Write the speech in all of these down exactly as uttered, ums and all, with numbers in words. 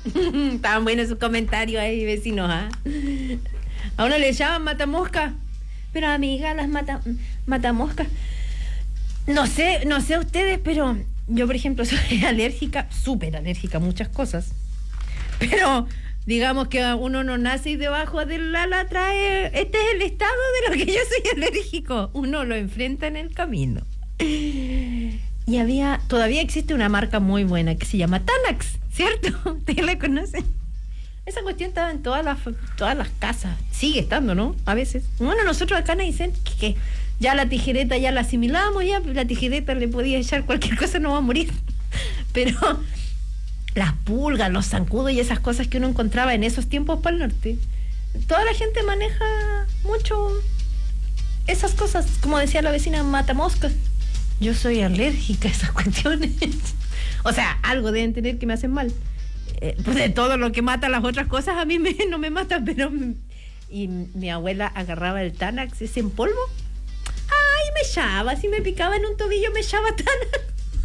Estaban buenos sus comentarios ahí, vecinos, ¿ah? ¿eh? A uno le llaman matamosca. Pero amiga, las mata, matamoscas. No sé, no sé ustedes, pero yo, por ejemplo, soy alérgica, súper alérgica a muchas cosas. Pero digamos que uno no nace y debajo del ala trae... Este es el estado de lo que yo soy alérgico. Uno lo enfrenta en el camino. Y había... Todavía existe una marca muy buena que se llama Tanax, ¿cierto? ¿Ustedes la conocen? Esa cuestión estaba en todas las todas las casas. Sigue estando, ¿no? A veces. Bueno, nosotros acá nos dicen que, que ya la tijereta ya la asimilamos, ya la tijereta le podía echar cualquier cosa, no va a morir. Pero las pulgas, los zancudos y esas cosas que uno encontraba en esos tiempos para el norte, toda la gente maneja mucho esas cosas. Como decía la vecina, matamoscas. Yo soy alérgica a esas cuestiones. O sea, algo deben tener que me hacen mal. Eh, pues de todo lo que mata las otras cosas a mí me, no me matan, pero me, y mi abuela agarraba el Tanax ese en polvo, ay, me echaba, si me picaba en un tobillo me echaba Tanax.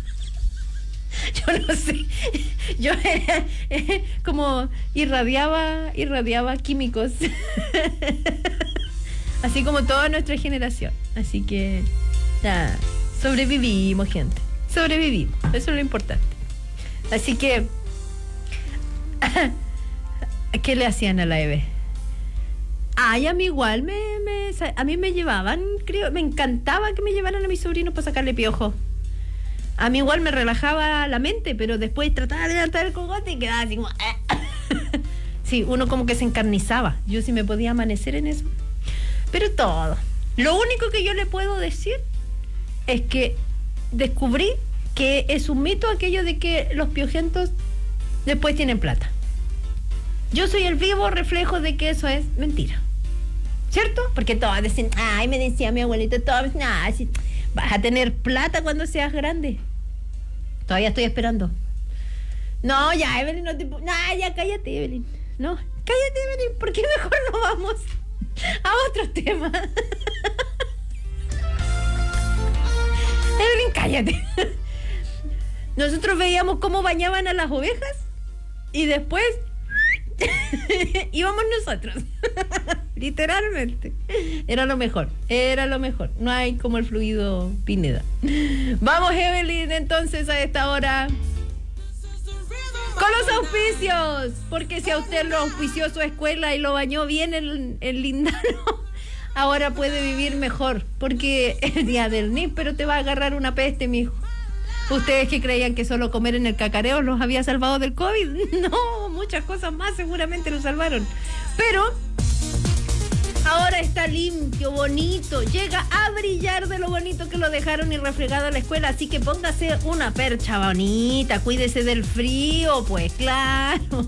Yo no sé, yo era, eh, como irradiaba irradiaba químicos. Así como toda nuestra generación. Así que ya, sobrevivimos, gente, sobrevivimos, eso es lo importante. Así que ¿qué le hacían a la Eve? Ay, a mí igual me, me a mí me llevaban, creo, me encantaba que me llevaran a mis sobrinos para sacarle piojo. A mí igual me relajaba la mente, pero después trataba de levantar el cogote y quedaba así como eh. Sí, uno como que se encarnizaba. Yo sí me podía amanecer en eso. Pero todo. Lo único que yo le puedo decir es que descubrí que es un mito aquello de que los piojentos después tienen plata. Yo soy el vivo reflejo de que eso es mentira, ¿cierto? Porque todos dicen, ay, me decía mi abuelito, todos, nah, si vas a tener plata cuando seas grande. Todavía estoy esperando. No, ya, Evelyn, no te... No, ya, cállate, Evelyn. No, cállate, Evelyn, porque mejor no vamos a otro tema. Evelyn, cállate. Nosotros veíamos cómo bañaban a las ovejas y después íbamos nosotros. Literalmente. Era lo mejor, era lo mejor. No hay como el fluido Pineda. Vamos, Evelyn, entonces a esta hora con los auspicios. Porque si a usted lo auspició su escuela y lo bañó bien el, el lindano, ahora puede vivir mejor. Porque el día del N I P, pero te va a agarrar una peste, mijo. Ustedes que creían que solo comer en el cacareo los había salvado del COVID. No, muchas cosas más seguramente lo salvaron. Pero ahora está limpio, bonito, llega a brillar de lo bonito que lo dejaron y refregado a la escuela. Así que póngase una percha bonita, cuídese del frío, pues claro.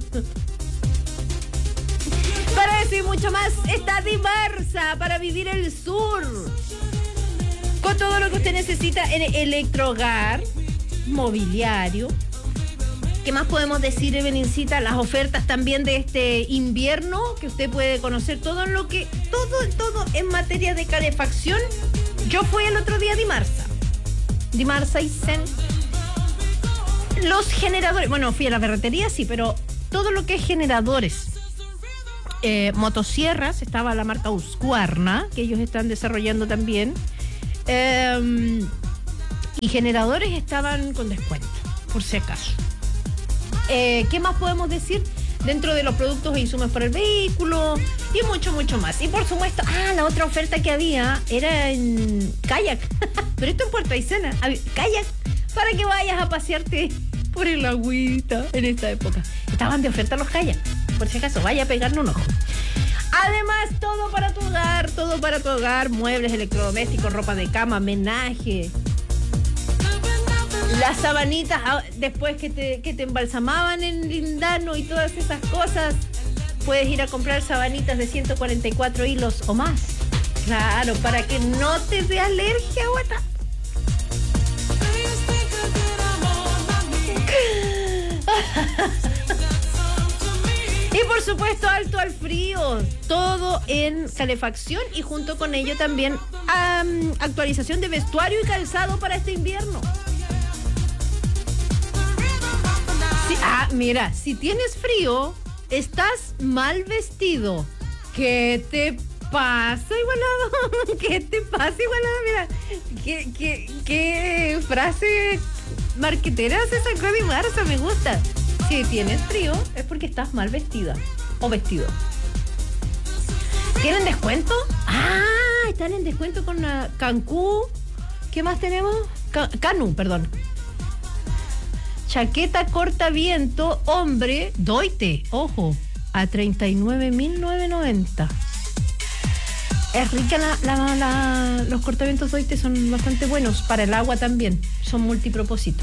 Para eso y mucho más está Dimarsa, para vivir el sur. Con todo lo que usted necesita en electrohogar, mobiliario. ¿Qué más podemos decir, Evelincita? Las ofertas también de este invierno, que usted puede conocer todo lo que, todo, todo en materia de calefacción. Yo fui el otro día a Dimarsa. Dimarsa y Zen. Los generadores, bueno, fui a la ferretería, sí, pero todo lo que es generadores. Eh, motosierras, estaba la marca Husqvarna, que ellos están desarrollando también. Eh, y generadores estaban con descuento, por si acaso. Eh, ¿Qué más podemos decir? Dentro de los productos e insumos para el vehículo y mucho, mucho más. Y por supuesto, ah, la otra oferta que había era en kayak. Pero esto en Puerto Aysena, kayak, para que vayas a pasearte por el agüita en esta época. Estaban de oferta los kayak, por si acaso, vaya a pegarle un ojo. Además, todo para tu hogar, todo para tu hogar, muebles, electrodomésticos, ropa de cama, menaje. Las sabanitas, después que te, que te embalsamaban en lindano y todas esas cosas, puedes ir a comprar sabanitas de ciento cuarenta y cuatro hilos o más. Claro, para que no te dé alergia, guata. Y por supuesto, alto al frío, todo en calefacción y junto con ello también um, actualización de vestuario y calzado para este invierno. Sí, Ah, mira, si tienes frío, estás mal vestido. ¿Qué te pasa, igualado? ¿Qué te pasa, igualado? Mira, qué, qué, qué frase marquetera se sacó de Marza, me gusta. Si tienes frío, es porque estás mal vestida o vestido. ¿Tienen descuento? Ah, están en descuento con la Cancún. ¿Qué más tenemos? Ca- Canu, perdón. Chaqueta cortaviento, hombre, doite, ojo, a treinta y nueve mil novecientos noventa. Es rica la, la, la, los cortavientos doite, son bastante buenos. Para el agua también, son multipropósito.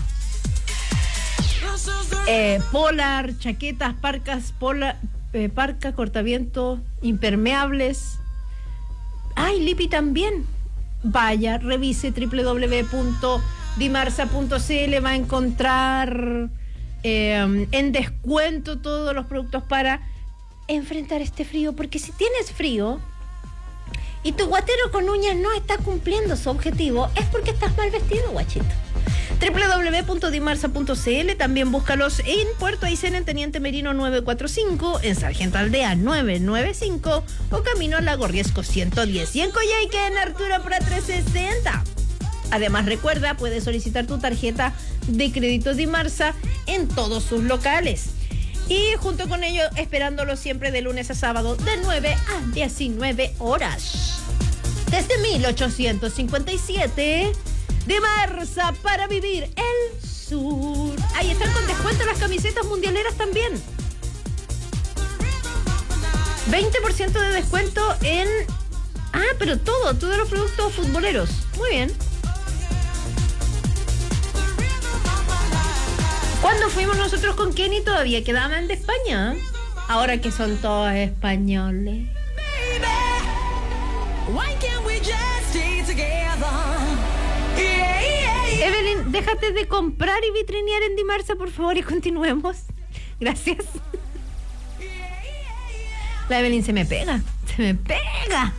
Eh, polar, chaquetas, parcas, polar, eh, parca, cortaviento, impermeables. Ay, Lipi también. Vaya, revise doble u doble u doble u punto dimarsa punto c l, va a encontrar eh, en descuento todos los productos para enfrentar este frío, porque si tienes frío y tu guatero con uñas no está cumpliendo su objetivo, es porque estás mal vestido, guachito. doble u doble u doble u punto dimarsa punto c l, también búscalos en Puerto Aysén, en Teniente Merino novecientos cuarenta y cinco, en Sargento Aldea novecientos noventa y cinco o camino a Lago Riesco ciento diez, y en Coyhaique en Arturo Prat trescientos sesenta. Además, recuerda, puedes solicitar tu tarjeta de crédito Dimarsa en todos sus locales. Y junto con ello, esperándolo siempre de lunes a sábado, de nueve a diecinueve horas. Desde mil ochocientos cincuenta y siete, Dimarsa para vivir el sur. Ahí están con descuento las camisetas mundialeras también. veinte por ciento de descuento en... Ah, pero todo, todos los productos futboleros. Muy bien. Cuando fuimos nosotros con Kenny todavía quedaban de España. Ahora que son todos españoles. Evelyn, déjate de comprar y vitrinear en Dimarsa, por favor, y continuemos. Gracias. La Evelyn se me pega, se me pega.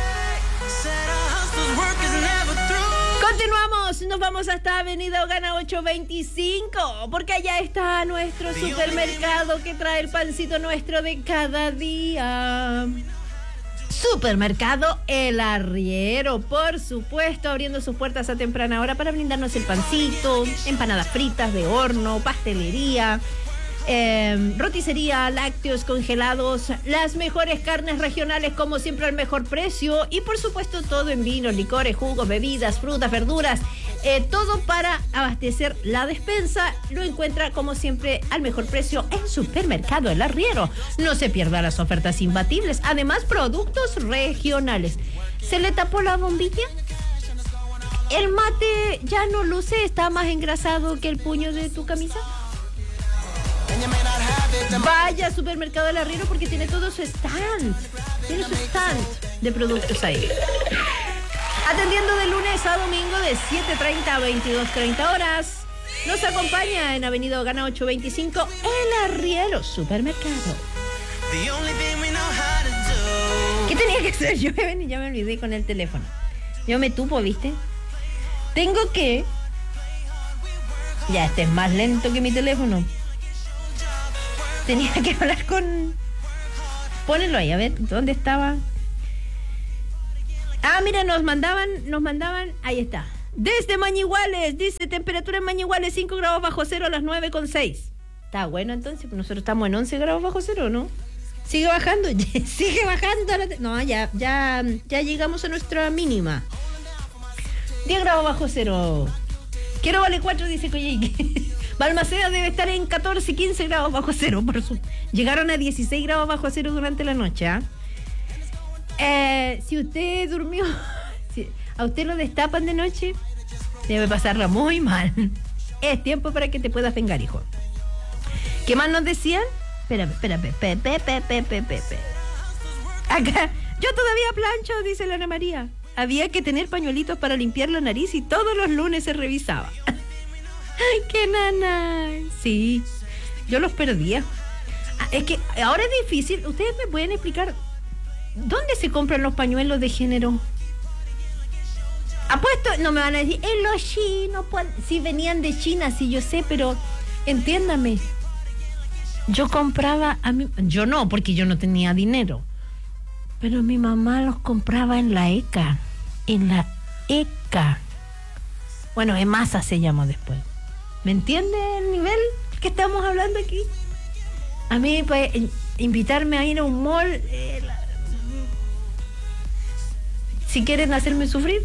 Continuamos, nos vamos hasta Avenida Ogana ochocientos veinticinco, porque allá está nuestro supermercado que trae el pancito nuestro de cada día. Supermercado El Arriero, por supuesto, abriendo sus puertas a temprana hora para brindarnos el pancito, empanadas fritas de horno, pastelería, eh, roticería, lácteos congelados, las mejores carnes regionales como siempre al mejor precio, y por supuesto todo en vinos, licores, jugos, bebidas, frutas, verduras, eh, todo para abastecer la despensa. Lo encuentra como siempre al mejor precio en Supermercado El Arriero. No se pierda las ofertas imbatibles, además productos regionales. ¿Se le tapó la bombilla? ¿El mate ya no luce? ¿Está más engrasado que el puño de tu camisa? Vaya a Supermercado El Arriero porque tiene todo su stand. Tiene su stand de productos ahí. Atendiendo de lunes a domingo de siete treinta a veintidós treinta horas. Nos acompaña en Avenida Ogana ochocientos veinticinco El Arriero Supermercado. ¿Qué tenía que hacer yo? Ya me olvidé con el teléfono. Yo me tupo, ¿viste? Tengo que... Ya, este es más lento que mi teléfono. Tenía que hablar con... Pónelo ahí, a ver, ¿dónde estaba? Ah, mira, nos mandaban, nos mandaban, ahí está. Desde Mañiguales, dice, temperatura en Mañiguales, cinco grados bajo cero a las nueve con seis. Está bueno, entonces, nosotros estamos en once grados bajo cero, ¿no? Sigue bajando, sigue bajando. La te- no, ya, ya, ya llegamos a nuestra mínima. diez grados bajo cero. Quiero vale cuatro, dice Coyhaique. Balmaceda debe estar en catorce, quince grados bajo cero. Por su... Llegaron a dieciséis grados bajo cero durante la noche. ¿eh? Eh, si usted durmió, si a usted lo destapan de noche, debe pasarla muy mal. Es tiempo para que te puedas vengar, hijo. ¿Qué más nos decían? Espérame, espérame, espérame, espérame, espérame, espérame. Acá, yo todavía plancho, dice la Ana María. Había que tener pañuelitos para limpiar la nariz y todos los lunes se revisaba. ¡Ay, qué nana! Sí, yo los perdía. Ah, es que ahora es difícil. ¿Ustedes me pueden explicar dónde se compran los pañuelos de género? Apuesto, no me van a decir, en los chinos, pues, si venían de China, sí, yo sé, pero entiéndame. Yo compraba, a mí, yo no, porque yo no tenía dinero, pero mi mamá los compraba en la ECA, en la ECA. Bueno, EMASA se llamó después. ¿Me entiende el nivel que estamos hablando aquí? A mí, pues, invitarme a ir a un mall, eh, la, si quieren hacerme sufrir.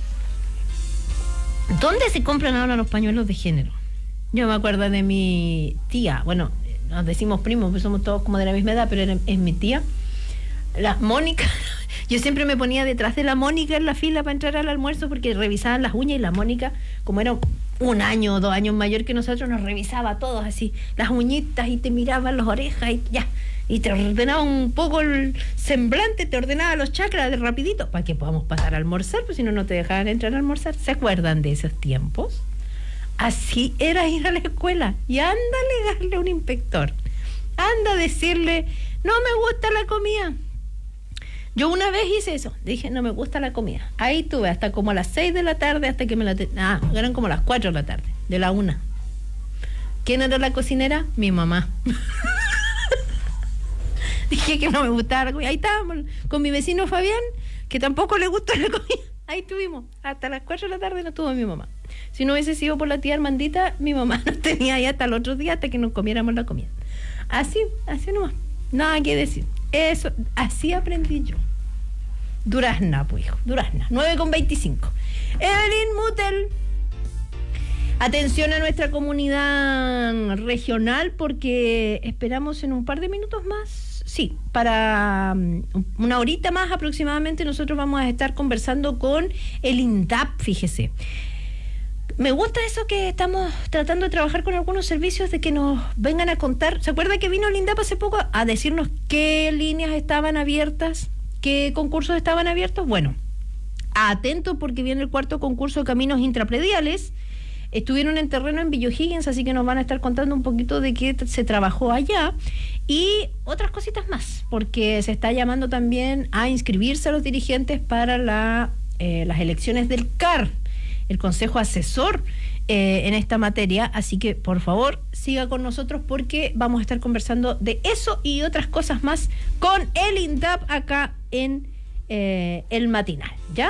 ¿Dónde se compran ahora los pañuelos de género? Yo me acuerdo de mi tía, bueno, nos decimos primos, pues somos todos como de la misma edad, pero era, es mi tía, la Mónica. Yo siempre me ponía detrás de la Mónica en la fila para entrar al almuerzo porque revisaban las uñas, y la Mónica, como era un año o dos años mayor que nosotros, nos revisaba a todos así, las uñitas, y te miraba las orejas y ya, y te ordenaba un poco el semblante, te ordenaba los chakras de rapidito para que podamos pasar a almorzar, pues si no, no te dejaban entrar a almorzar. ¿Se acuerdan de esos tiempos? Así era ir a la escuela, y anda a alegarle a un inspector, anda a decirle, no me gusta la comida. Yo una vez hice eso, dije, no me gusta la comida. Ahí tuve hasta como a las seis de la tarde, hasta que me la... Te... Ah, eran como las cuatro de la tarde, de la una. ¿Quién era la cocinera? Mi mamá. Dije que no me gustaba la comida. Ahí estábamos con mi vecino Fabián, que tampoco le gustó la comida. Ahí estuvimos, hasta las cuatro de la tarde no estuvo mi mamá. Si no hubiese sido por la tía Armandita, mi mamá nos tenía ahí hasta el otro día, hasta que nos comiéramos la comida. Así, así nomás. Nada que decir. Eso, así aprendí yo. Durazna, pues, hijo, Durazna. nueve con veinticinco. Evelyn Mutel. Atención a nuestra comunidad regional, porque esperamos en un par de minutos más, sí, para um, una horita más aproximadamente, nosotros vamos a estar conversando con el INDAP, fíjese. Me gusta eso que estamos tratando de trabajar con algunos servicios, de que nos vengan a contar. ¿Se acuerda que vino el INDAP hace poco a decirnos qué líneas estaban abiertas, qué concursos estaban abiertos? Bueno, atento, porque viene el cuarto concurso de caminos intraprediales. Estuvieron en terreno en Villa O'Higgins, así que nos van a estar contando un poquito de qué se trabajó allá y otras cositas más, porque se está llamando también a inscribirse a los dirigentes para la, eh, las elecciones del C A R, el Consejo Asesor eh, en esta materia, así que por favor siga con nosotros, porque vamos a estar conversando de eso y otras cosas más con el INDAP acá en eh, el matinal, ¿ya?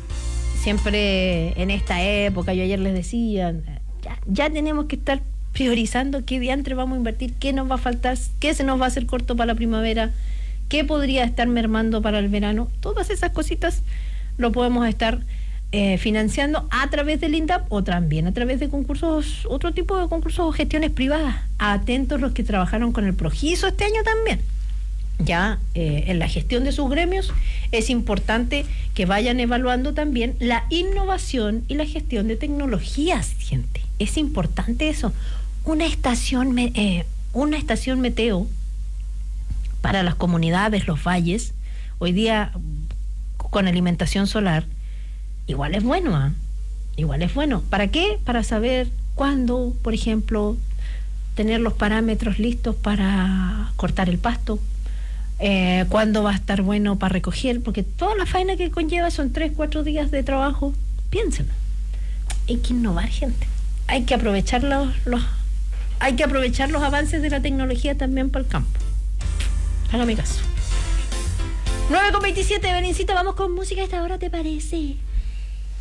Siempre en esta época, yo ayer les decía, ya, ya tenemos que estar priorizando qué diantre vamos a invertir, qué nos va a faltar, qué se nos va a hacer corto para la primavera, qué podría estar mermando para el verano. Todas esas cositas lo podemos estar eh, financiando a través del INDAP, o también a través de concursos, otro tipo de concursos o gestiones privadas. Atentos los que trabajaron con el Progiso este año también. Ya eh, en la gestión de sus gremios es importante que vayan evaluando también la innovación y la gestión de tecnologías, gente. Es importante eso. Una estación, eh, una estación meteo para las comunidades, los valles, hoy día con alimentación solar, igual es bueno, ¿eh? Igual es bueno. ¿Para qué? Para saber cuándo, por ejemplo, tener los parámetros listos para cortar el pasto. Eh, ¿Cuándo va a estar bueno para recoger? Porque toda la faena que conlleva son tres, cuatro días de trabajo. Piénsenlo. Hay que innovar, gente. Hay que aprovechar los, los, hay que aprovechar los avances de la tecnología también para el campo. Hágame caso. nueve con veintisiete, Belincita, vamos con música a esta hora, ¿te parece?